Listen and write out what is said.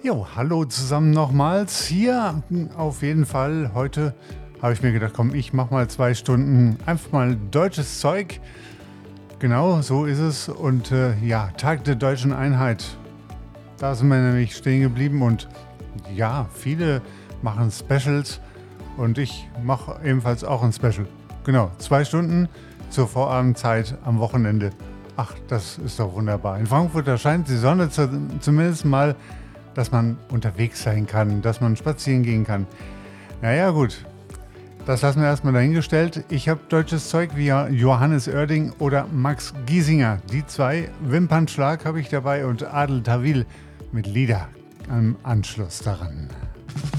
Jo, hallo zusammen nochmals. Hier auf jeden Fall. Heute habe ich mir gedacht, komm, ich mache mal 2 Stunden einfach mal deutsches Zeug. Genau, so ist es. Und ja, Tag der deutschen Einheit. Da sind wir nämlich stehen geblieben. Und ja, viele machen Specials. Und ich mache ebenfalls auch ein Special. Genau, 2 Stunden zur Vorabendzeit am Wochenende. Ach, das ist doch wunderbar. In Frankfurt, da scheint die Sonne zumindest mal, dass man unterwegs sein kann, dass man spazieren gehen kann. Naja, gut. Das lassen wir erstmal dahingestellt. Ich habe deutsches Zeug wie Johannes Oerding oder Max Giesinger. Die 2, Wimpernschlag habe ich dabei und Adel Tawil mit Lieder am Anschluss daran.